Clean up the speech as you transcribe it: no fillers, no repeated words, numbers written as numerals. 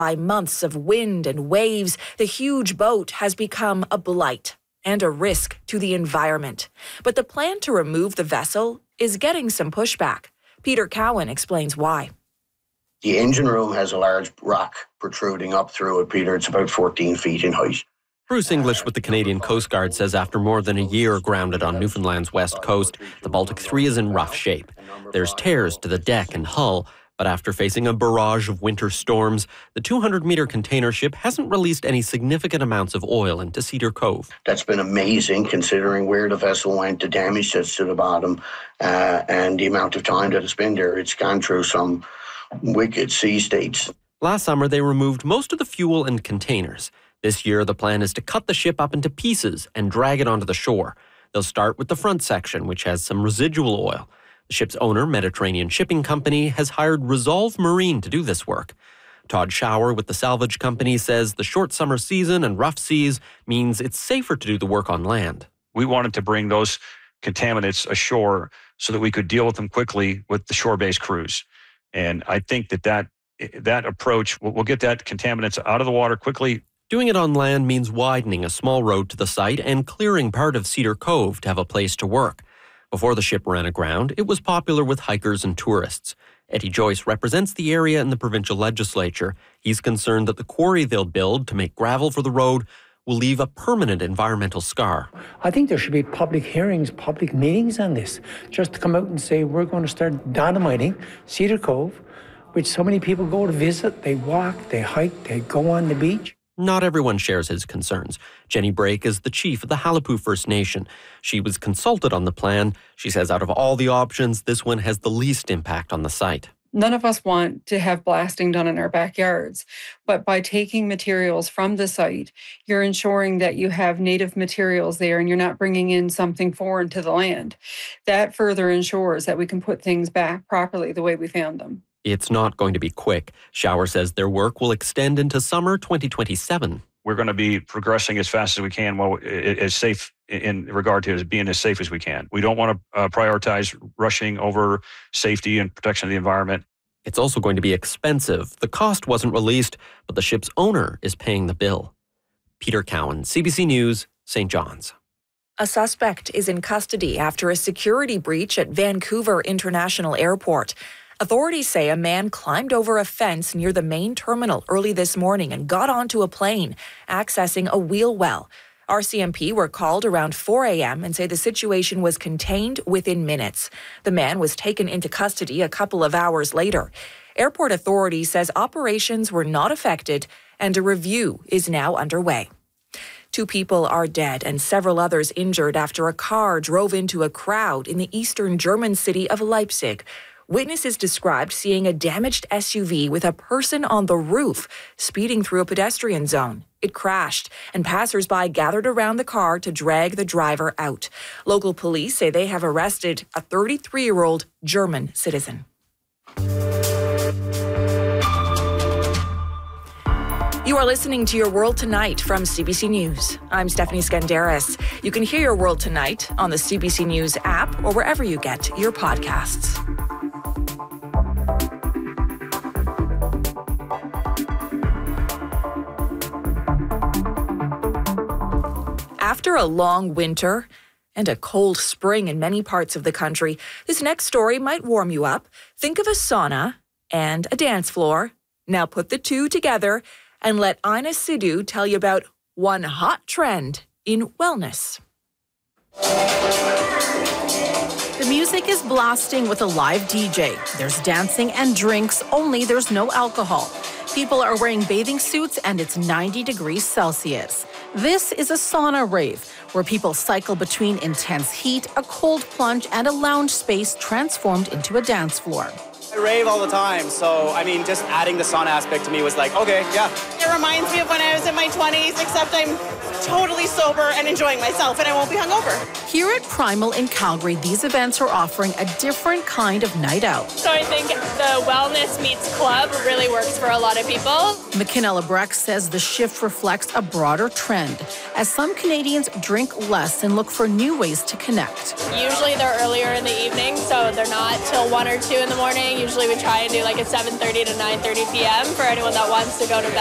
By months of wind and waves, the huge boat has become a blight and a risk to the environment. But the plan to remove the vessel is getting some pushback. Peter Cowan explains why. The engine room has a large rock protruding up through it, Peter. It's about 14 feet in height. Bruce English with the Canadian Coast Guard says after more than a year grounded on Newfoundland's west coast, the Baltic 3 is in rough shape. There's tears to the deck and hull, but after facing a barrage of winter storms, the 200-metre container ship hasn't released any significant amounts of oil into Cedar Cove. That's been amazing considering where the vessel went, the damage that's to the bottom, and the amount of time that it's been there. It's gone through some wicked sea states. Last summer, they removed most of the fuel and containers. This year, the plan is to cut the ship up into pieces and drag it onto the shore. They'll start with the front section, which has some residual oil. The ship's owner, Mediterranean Shipping Company, has hired Resolve Marine to do this work. Todd Schauer with the salvage company says the short summer season and rough seas means it's safer to do the work on land. We wanted to bring those contaminants ashore so that we could deal with them quickly with the shore-based crews. And I think that approach will get that contaminants out of the water quickly. Doing it on land means widening a small road to the site and clearing part of Cedar Cove to have a place to work. Before the ship ran aground, it was popular with hikers and tourists. Eddie Joyce represents the area in the provincial legislature. He's concerned that the quarry they'll build to make gravel for the road will leave a permanent environmental scar. I think there should be public hearings, public meetings on this, just to come out and say we're going to start dynamiting Cedar Cove, which so many people go to visit. They walk, they hike, they go on the beach. Not everyone shares his concerns. Jenny Brake is the chief of the Halapu First Nation. She was consulted on the plan. She says out of all the options, this one has the least impact on the site. None of us want to have blasting done in our backyards, but by taking materials from the site, you're ensuring that you have native materials there and you're not bringing in something foreign to the land. That further ensures that we can put things back properly the way we found them. It's not going to be quick. Schauer says their work will extend into summer 2027. We're going to be progressing as fast as we can, as safe in regard to being as safe as we can. We don't want to prioritize rushing over safety and protection of the environment. It's also going to be expensive. The cost wasn't released, but the ship's owner is paying the bill. Peter Cowan, CBC News, St. John's. A suspect is in custody after a security breach at Vancouver International Airport. Authorities say a man climbed over a fence near the main terminal early this morning and got onto a plane, accessing a wheel well. RCMP were called around 4 a.m. and say the situation was contained within minutes. The man was taken into custody a couple of hours later. Airport authorities says operations were not affected and a review is now underway. 2 people are dead and several others injured after a car drove into a crowd in the eastern German city of Leipzig. Witnesses described seeing a damaged SUV with a person on the roof speeding through a pedestrian zone. It crashed, and passers-by gathered around the car to drag the driver out. Local police say they have arrested a 33-year-old German citizen. You are listening to Your World Tonight from CBC News. I'm Stephanie Skandaris. You can hear Your World Tonight on the CBC News app or wherever you get your podcasts. After a long winter and a cold spring in many parts of the country, this next story might warm you up. Think of a sauna and a dance floor. Now put the two together and let Ina Sidhu tell you about one hot trend in wellness. The music is blasting with a live DJ. There's dancing and drinks, only there's no alcohol. People are wearing bathing suits and it's 90 degrees Celsius. This is a sauna rave, where people cycle between intense heat, a cold plunge, and a lounge space transformed into a dance floor. I rave all the time, so just adding the sauna aspect to me was like, okay, yeah. It reminds me of when I was in my 20s, except I'm totally sober and enjoying myself, and I won't be hungover. Here at Primal in Calgary, these events are offering a different kind of night out. So I think the wellness meets club really works for a lot of people. McKenna Lebrecht says the shift reflects a broader trend, as some Canadians drink less and look for new ways to connect. Usually they're earlier in the evening, so they're not till 1 or 2 in the morning. Usually we try and do like a 7:30 to 9:30 p.m. for anyone that wants to go to bed.